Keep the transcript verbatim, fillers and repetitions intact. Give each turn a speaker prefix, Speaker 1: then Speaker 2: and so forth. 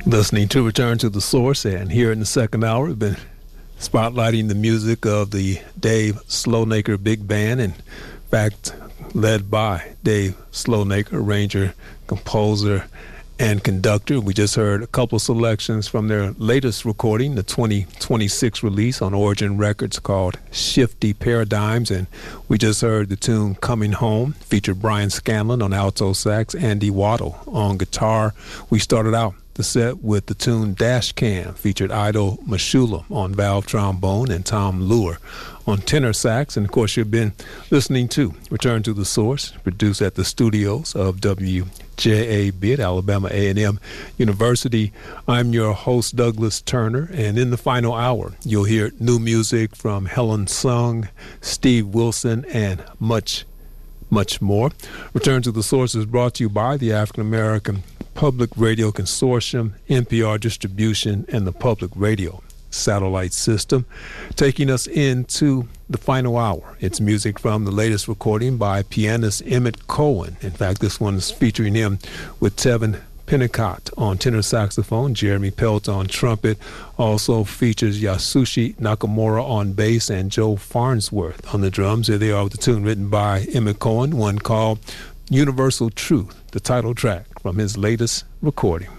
Speaker 1: Listening to Return to the Source, and here in the second hour, we've been spotlighting the music of the Dave Slownaker Big Band, and in fact, led by Dave Slownaker, arranger, composer, and conductor. We just heard a couple selections from their latest recording, the twenty twenty-six release on Origin Records called Shifty Paradigms, and we just heard the tune Coming Home, featured Brian Scanlon on alto sax, Andy Waddle on guitar. We started out the set with the tune Dash Cam, featured Ido Mashula on valve trombone and Tom Lure on tenor sax. And of course, you've been listening to Return to the Source, produced at the studios of W J A B at Alabama A and M University. I'm your host, Douglas Turner, and in the final hour, you'll hear new music from Helen Sung, Steve Wilson, and much, much more. Return to the Source is brought to you by the African American Public Radio Consortium, N P R Distribution, and the Public Radio Satellite System. Taking us into the final hour, it's music from the latest recording by pianist Emmett Cohen. In fact, this one is featuring him with Tevin Pennicott on tenor saxophone, Jeremy Pelt on trumpet. Also features Yasushi Nakamura on bass and Joe Farnsworth on the drums. Here they are with the tune written by Emmett Cohen, one called Universal Truth, the title track from his latest recording.